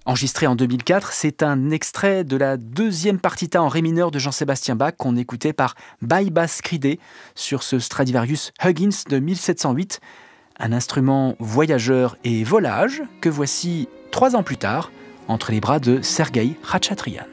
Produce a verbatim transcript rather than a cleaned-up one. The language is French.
Enregistré en deux mille quatre, c'est un extrait de la deuxième partita en ré mineur de Jean-Sébastien Bach qu'on écoutait par By Bass Cridé sur ce Stradivarius Huggins de mille sept cent huit, un instrument voyageur et volage que voici trois ans plus tard entre les bras de Sergueï Khatchatryan.